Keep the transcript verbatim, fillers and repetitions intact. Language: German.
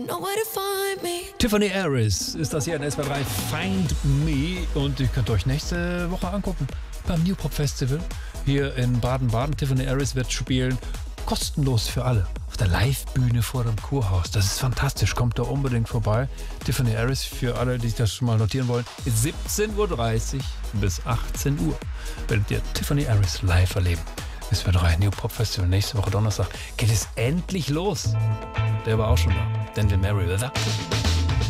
Tiffany Harris ist das hier in S W R drei Find Me und ihr könnt euch nächste Woche angucken beim New Pop Festival hier in Baden-Baden. Tiffany Harris wird spielen, kostenlos für alle, auf der Live-Bühne vor dem Kurhaus. Das ist fantastisch, kommt da unbedingt vorbei. Tiffany Harris, für alle, die sich das schon mal notieren wollen, siebzehn Uhr dreißig bis achtzehn Uhr werdet ihr Tiffany Harris live erleben. S W R drei New Pop Festival, nächste Woche Donnerstag geht es endlich los. Der war auch schon da. Daniel Merriweather.